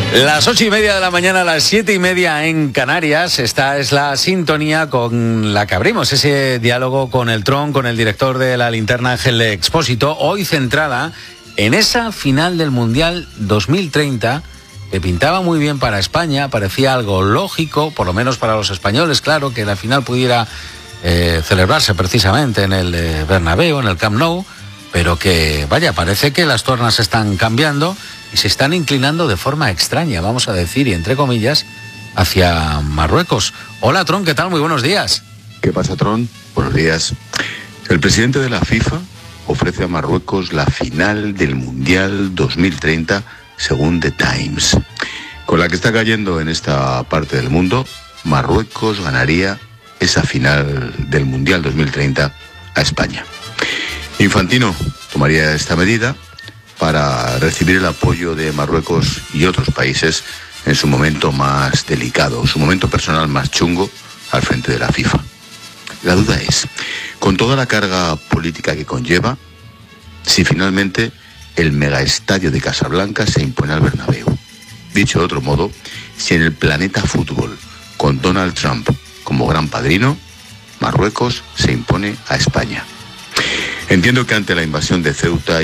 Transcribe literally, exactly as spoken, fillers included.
Las ocho y media de la mañana, las siete y media en Canarias. Esta es la sintonía con la que abrimos ese diálogo con el Tron, con el director de La Linterna, Ángel Expósito, hoy centrada en esa final del Mundial dos mil treinta, que pintaba muy bien para España. Parecía algo lógico, por lo menos para los españoles, claro, que la final pudiera eh, celebrarse precisamente en el eh, Bernabéu, en el Camp Nou, pero que, vaya, parece que las tornas están cambiando y se están inclinando de forma extraña, vamos a decir, y entre comillas, hacia Marruecos. Hola, Tron, ¿qué tal? Muy buenos días. ¿Qué pasa, Tron? Buenos días. El presidente de la FIFA ofrece a Marruecos la final del Mundial dos mil treinta, según The Times. Con la que está cayendo en esta parte del mundo, Marruecos ganaría esa final del Mundial dos mil treinta a España. Infantino tomaría esta medida para recibir el apoyo de Marruecos y otros países en su momento más delicado, su momento personal más chungo al frente de la FIFA. La duda es, con toda la carga política que conlleva, si finalmente el megaestadio de Casablanca se impone al Bernabéu. Dicho de otro modo, si en el planeta fútbol, con Donald Trump como gran padrino, Marruecos se impone a España. Entiendo que ante la invasión de Ceuta